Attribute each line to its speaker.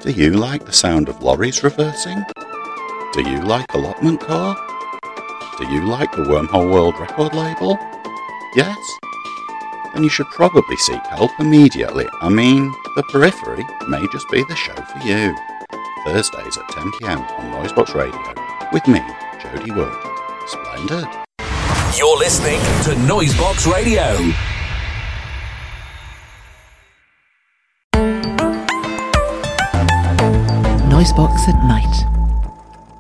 Speaker 1: Do you like the sound of lorries reversing? Do you like Allotment Core? Do you like the Wormhole World record label? Yes? Then you should probably seek help immediately. I mean, the Periphery may just be the show for you. Thursdays at 10 PM on Noisebox Radio with me, Jody Wood. Splendid.
Speaker 2: You're listening to Noisebox Radio.
Speaker 3: Noisebox at night.